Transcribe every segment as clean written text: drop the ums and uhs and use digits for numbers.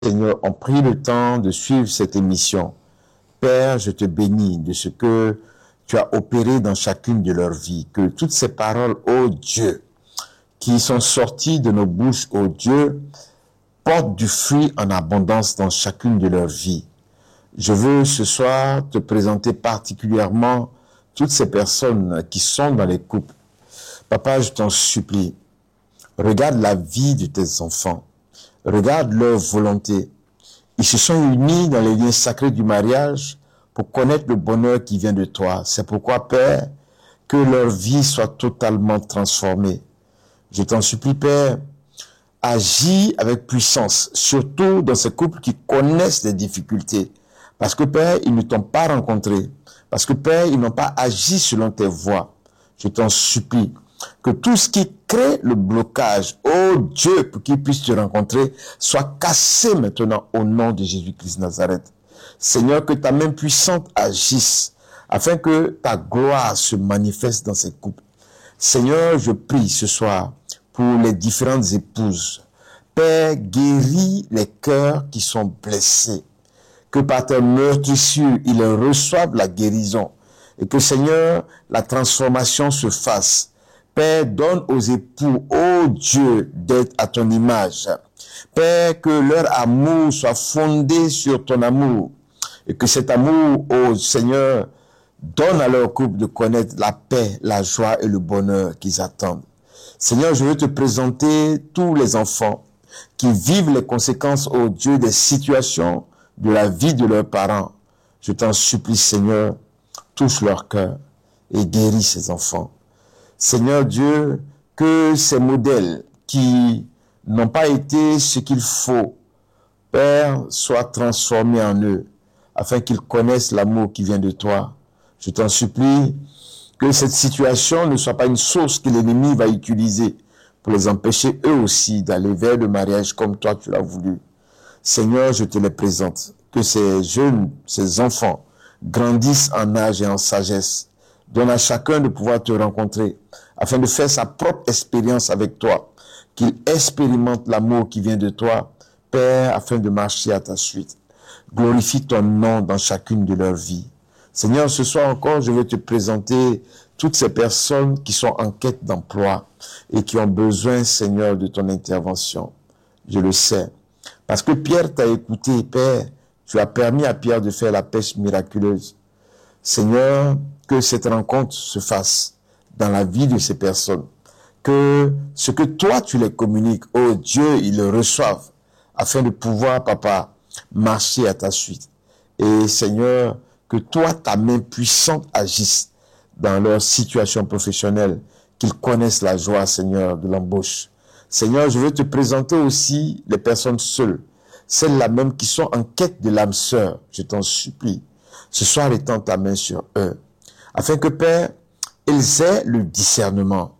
Seigneur, ont pris le temps de suivre cette émission. Père, je te bénis de ce que tu as opéré dans chacune de leurs vies. Que toutes ces paroles, ô Dieu, qui sont sorties de nos bouches, ô Dieu, portent du fruit en abondance dans chacune de leurs vies. Je veux ce soir te présenter particulièrement toutes ces personnes qui sont dans les couples. Papa, je t'en supplie, regarde la vie de tes enfants. Regarde leur volonté. Ils se sont unis dans les liens sacrés du mariage pour connaître le bonheur qui vient de toi. C'est pourquoi, Père, que leur vie soit totalement transformée. Je t'en supplie, Père, agis avec puissance, surtout dans ces couples qui connaissent des difficultés. Parce que, Père, ils ne t'ont pas rencontré. Parce que, Père, ils n'ont pas agi selon tes voies. Je t'en supplie que tout ce qui crée le blocage, oh Dieu, pour qu'ils puissent te rencontrer, soit cassé maintenant au nom de Jésus-Christ de Nazareth. Seigneur, que ta main puissante agisse, afin que ta gloire se manifeste dans ces couples. Seigneur, je prie ce soir pour les différentes épouses. Père, guéris les cœurs qui sont blessés. Que par tes meurtrissures, ils reçoivent la guérison. Et que, Seigneur, la transformation se fasse. Père, donne aux époux, ô Dieu, d'être à ton image. Père, que leur amour soit fondé sur ton amour. Et que cet amour, ô Seigneur, donne à leur couple de connaître la paix, la joie et le bonheur qu'ils attendent. Seigneur, je veux te présenter tous les enfants qui vivent les conséquences, ô Dieu, des situations de la vie de leurs parents. Je t'en supplie, Seigneur, touche leur cœur et guéris ces enfants. Seigneur Dieu, que ces modèles qui n'ont pas été ce qu'il faut, Père, soient transformés en eux, afin qu'ils connaissent l'amour qui vient de toi. Je t'en supplie que cette situation ne soit pas une source que l'ennemi va utiliser pour les empêcher eux aussi d'aller vers le mariage comme toi tu l'as voulu. Seigneur, je te les présente. Que ces jeunes, ces enfants grandissent en âge et en sagesse. Donne à chacun de pouvoir te rencontrer afin de faire sa propre expérience avec toi. Qu'il expérimente l'amour qui vient de toi, Père, afin de marcher à ta suite. Glorifie ton nom dans chacune de leurs vies. Seigneur, ce soir encore, je veux te présenter toutes ces personnes qui sont en quête d'emploi et qui ont besoin, Seigneur, de ton intervention. Je le sais. Parce que Pierre t'a écouté, Père, tu as permis à Pierre de faire la pêche miraculeuse. Seigneur, que cette rencontre se fasse dans la vie de ces personnes. Que ce que toi, tu les communiques, oh Dieu, ils le reçoivent, afin de pouvoir, Papa, marcher à ta suite. Et Seigneur, que toi, ta main puissante agisse dans leur situation professionnelle, qu'ils connaissent la joie, Seigneur, de l'embauche. Seigneur, je veux te présenter aussi les personnes seules, celles-là même qui sont en quête de l'âme sœur. Je t'en supplie, ce soir étends ta main sur eux, afin que, Père, ils aient le discernement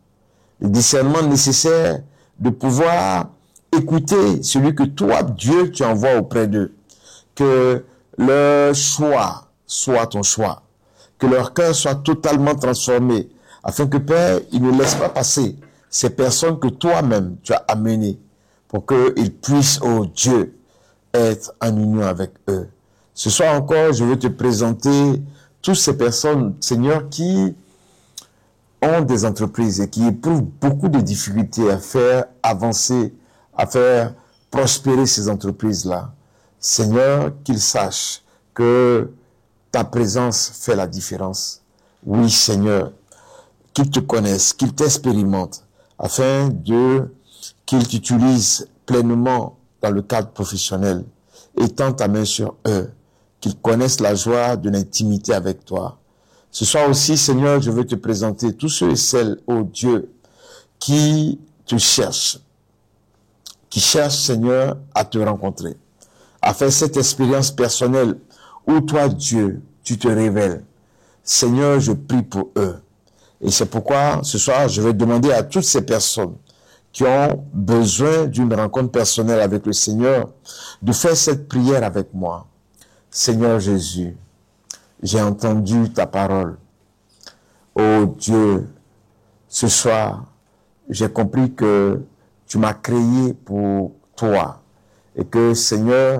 nécessaire de pouvoir écouter celui que toi, Dieu, tu envoies auprès d'eux. Que leur choix soit ton choix, que leur cœur soit totalement transformé, afin que, Père, ils ne laissent pas passer ces personnes que toi-même tu as amenées pour qu'ils puissent, oh Dieu, être en union avec eux. Ce soir encore, je veux te présenter toutes ces personnes, Seigneur, qui ont des entreprises et qui éprouvent beaucoup de difficultés à faire avancer, à faire prospérer ces entreprises-là. Seigneur, qu'ils sachent que ta présence fait la différence. Oui, Seigneur, qu'ils te connaissent, qu'ils t'expérimentent, afin qu'ils t'utilisent pleinement dans le cadre professionnel. Étends ta main sur eux, qu'ils connaissent la joie de l'intimité avec toi. Ce soir aussi, Seigneur, je veux te présenter tous ceux et celles, ô Dieu, qui te cherchent, Seigneur, à te rencontrer, à faire cette expérience personnelle où toi, Dieu, tu te révèles. Seigneur, je prie pour eux. Et c'est pourquoi, ce soir, je vais demander à toutes ces personnes qui ont besoin d'une rencontre personnelle avec le Seigneur, de faire cette prière avec moi. Seigneur Jésus, j'ai entendu ta parole. Oh Dieu, ce soir, j'ai compris que tu m'as créé pour toi et que, Seigneur,